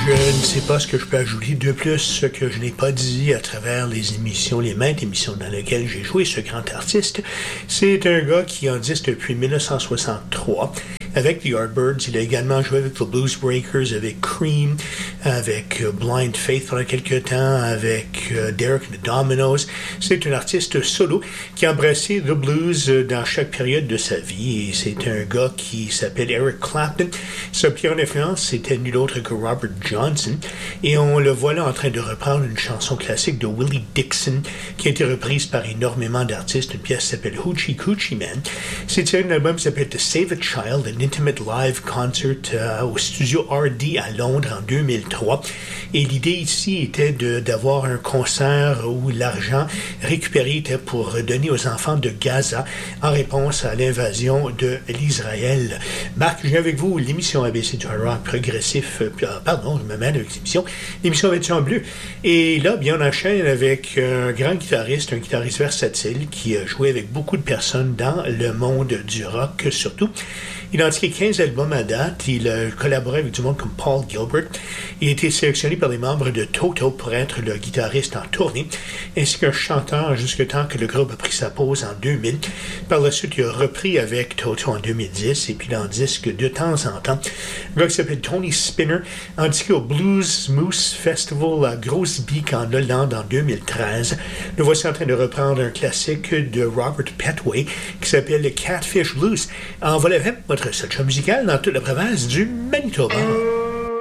Je ne sais pas ce que je peux ajouter de plus, ce que je n'ai pas dit à travers les émissions, les maintes émissions dans lesquelles j'ai joué ce grand artiste. C'est un gars qui enregistre depuis 1963 avec The Yardbirds. Il a également joué avec The Blues Breakers, avec Cream, avec Blind Faith pendant quelques temps, avec Derek and the Dominos. C'est un artiste solo qui a embrassé le blues dans chaque période de sa vie. Et c'est un gars qui s'appelle Eric Clapton. Sa plus grande influence, c'était nul autre que Robert Johnson. Et on le voit là en train de reprendre une chanson classique de Willie Dixon qui a été reprise par énormément d'artistes. Une pièce qui s'appelle Hoochie Coochie Man. C'est un album qui s'appelle To Save a Child, an Intimate Live Concert au studio RD à Londres en 2003. Et l'idée ici était d'avoir un concert où l'argent récupéré était pour donner aux enfants de Gaza en réponse à l'invasion de l'Israël. Marc, je viens avec vous, l'émission ABC du rock progressif. Pardon, je me mène avec l'émission Version Bleue. Et là, bien, on enchaîne avec un grand guitariste, un guitariste versatile qui a joué avec beaucoup de personnes dans le monde du rock, surtout. Il a indiqué 15 albums à date. Il a collaboré avec du monde comme Paul Gilbert. Il a été sélectionné par les membres de Toto pour être le guitariste en tournée, ainsi qu'un chanteur jusqu'à temps que le groupe a pris sa pause en 2000. Par la suite, il a repris avec Toto en 2010, et puis il en disque de temps en temps. Un gars qui s'appelle Tony Spinner, indiqué au Blues Moose Festival à Grosse Beak en Hollande en 2013. Nous voici en train de reprendre un classique de Robert Petway qui s'appelle Catfish Blues. En voilà votre seul show musical dans toute la province du Manitoba.